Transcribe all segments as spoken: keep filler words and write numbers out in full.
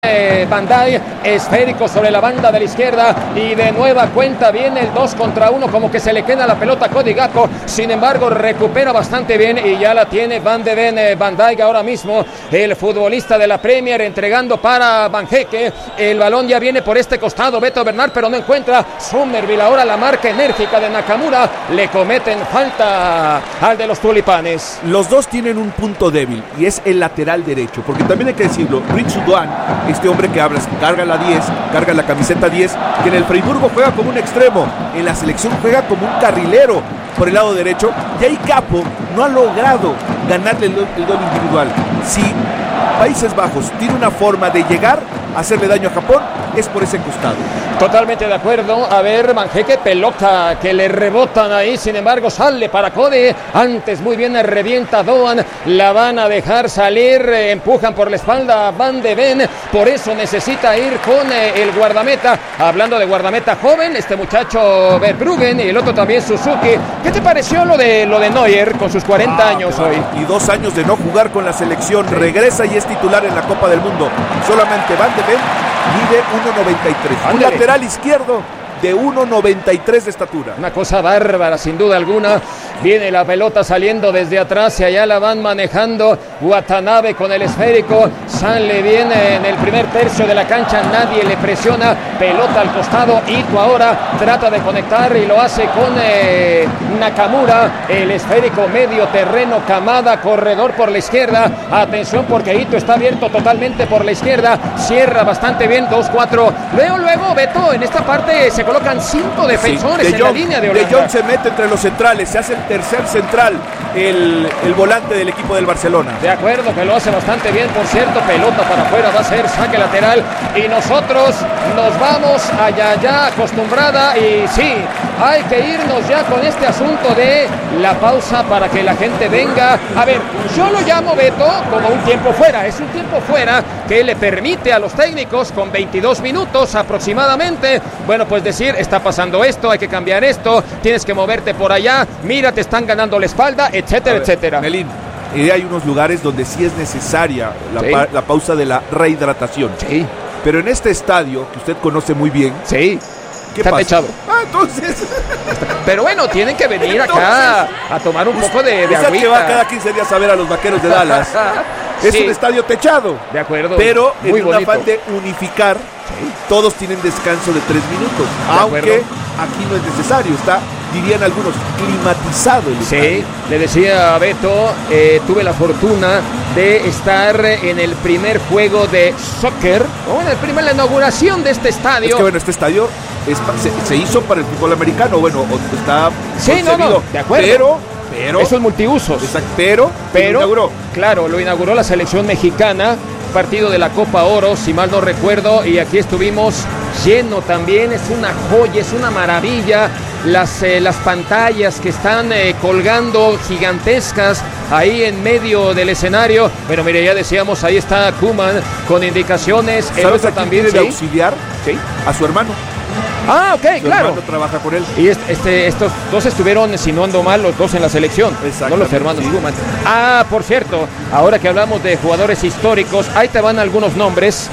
Eh, Van Dijk, esférico sobre la banda de la izquierda y de nueva cuenta viene el dos contra uno, como que se le queda la pelota a Cody Gakpo. Sin embargo recupera bastante bien y ya la tiene Van de Ven, eh, Van Dijk ahora mismo, el futbolista de la Premier, entregando para Van Hecke. El balón ya viene por este costado, Beto Bernard, pero no encuentra Somerville. Ahora la marca enérgica de Nakamura, le cometen falta al de los tulipanes. Los dos tienen un punto débil y es el lateral derecho, porque también hay que decirlo, Ritsu Doan, este hombre que hablas, carga la diez, carga la camiseta diez, que en el Freiburgo juega como un extremo, en la selección juega como un carrilero por el lado derecho, y ahí Gakpo no ha logrado ganarle el, el gol individual. Si Países Bajos tiene una forma de llegar a hacerle daño a Japón, es por ese costado. Totalmente de acuerdo. A ver, Van Hecke, pelota que le rebotan ahí, sin embargo sale para Cody. Antes muy bien revienta Doan, la van a dejar salir, eh, empujan por la espalda a Van de Ven, por eso necesita ir con eh, el guardameta. Hablando de guardameta joven, este muchacho Verbruggen y el otro también Suzuki. ¿Qué te pareció lo de lo de Neuer con sus cuarenta ah, años hoy? Y dos años de no jugar con la selección, sí. Regresa y es titular en la Copa del Mundo. Solamente Van de Ven mide uno noventa y tres, un lateral izquierdo de uno noventa y tres de estatura. Una cosa bárbara, sin duda alguna. Viene la pelota saliendo desde atrás y allá la van manejando Watanabe con el esférico. Sale bien en el primer tercio de la cancha, nadie le presiona. Pelota al costado, Ito ahora trata de conectar y lo hace con eh, Nakamura. El esférico medio terreno, Kamada, corredor por la izquierda. Atención porque Ito está abierto totalmente por la izquierda. Cierra bastante bien, dos cuatro. Luego, luego, Beto, en esta parte se colocan cinco defensores sí, de en Jong, la línea de Holanda. De Jong se mete entre los centrales, se hace el tercer central, el, el volante del equipo del Barcelona. De acuerdo, que lo hace bastante bien, por cierto. Pelota para afuera, va a ser saque lateral y nosotros nos vamos allá ya acostumbrada y sí, hay que irnos ya con este asunto de la pausa para que la gente venga. A ver, yo lo llamo, Beto, como un tiempo fuera, es un tiempo fuera que le permite a los técnicos con veintidós minutos aproximadamente, bueno, pues decir, está pasando esto, hay que cambiar esto, tienes que moverte por allá, mira, te están ganando la espalda, etcétera, ver, etcétera. Melín, y hay unos lugares donde sí es necesaria la, sí. pa- la pausa de la rehidratación. Sí. Pero en este estadio, que usted conoce muy bien, sí. ¿qué está pasa? Techado. Ah, entonces. Pero bueno, tienen que venir entonces, acá a tomar un poco de, de agüita. Que va cada quince días a ver a los Vaqueros de Dallas. Es sí. un estadio techado. De acuerdo. Pero muy en bonito. un afán de unificar, sí. todos tienen descanso de tres minutos. De aunque acuerdo. Aquí no es necesario. Está, dirían algunos, climatizado el sí, estadio. Le decía a Beto, eh, tuve la fortuna de estar en el primer juego de soccer, o en el primer, la inauguración de este estadio. Es que bueno, este estadio es, se, se hizo para el fútbol americano. Bueno, está sí, no, no, de acuerdo. Pero, pero eso es multiusos. Exacto, pero, pero lo inauguró. Claro, lo inauguró la selección mexicana. Partido de la Copa Oro, si mal no recuerdo, y aquí estuvimos lleno también. Es una joya, es una maravilla. Las, eh, las pantallas que están eh, colgando gigantescas ahí en medio del escenario. Bueno, mire, ya decíamos, ahí está Koeman con indicaciones. ¿Sabes el otro a también de ¿sí? auxiliar? Sí. A su hermano. Ah, ok, su claro. hermano trabaja con él. Y este, este, estos dos estuvieron, si no ando mal, los dos en la selección. No los hermanos sí. Koeman. Ah, por cierto, ahora que hablamos de jugadores históricos, ahí te van algunos nombres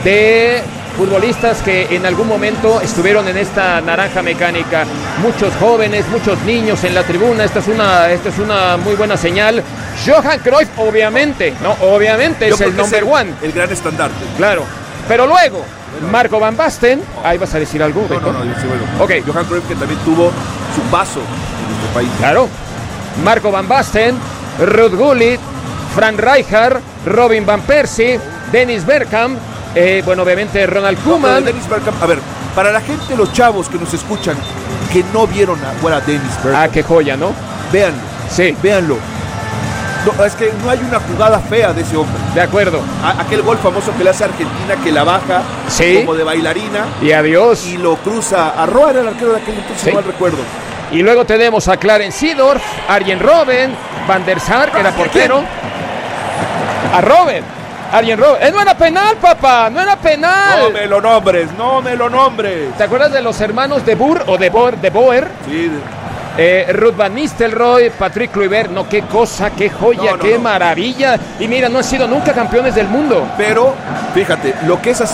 de futbolistas que en algún momento estuvieron en esta naranja mecánica. Muchos jóvenes, muchos niños en la tribuna. Esta es una, esta es una muy buena señal. Johan Cruyff, obviamente, no, obviamente Yo es el number es el, one. El gran estandarte. Claro. Pero luego, Marco Van Basten, ahí vas a decir algo. No, no, no, yo sí, bueno. Okay. Johan Cruyff, que también tuvo su paso en nuestro país. Claro. Marco Van Basten, Ruud Gullit, Frank Rijkaard, Robin Van Persie, Dennis Bergkamp, eh, bueno, obviamente Ronald Koeman. No, Dennis Bergkamp, a ver, para la gente, los chavos que nos escuchan, que no vieron a jugar a Dennis Bergkamp. Ah, qué joya, ¿no? Véanlo. Sí. Véanlo. No, es que no hay una jugada fea de ese hombre. De acuerdo. A, aquel gol famoso que le hace a Argentina, que la baja sí. como de bailarina. Y adiós. Y lo cruza a Roa, era el arquero de aquel entonces, sí. no mal recuerdo. Y luego tenemos a Clarence Seedorf, Arjen Robben, Van der Sar, que era portero. A Robben. Arjen Robben. ¡Eh, no era penal, papá! ¡No era penal! No me lo nombres, no me lo nombres. ¿Te acuerdas de los hermanos de Boer o de Boer? De Boer? Sí. Eh, Ruud Van Nistelrooy, Patrick Kluivert, no, qué cosa, qué joya, no, no, qué no. maravilla. Y mira, no han sido nunca campeones del mundo. Pero, fíjate, lo que es así.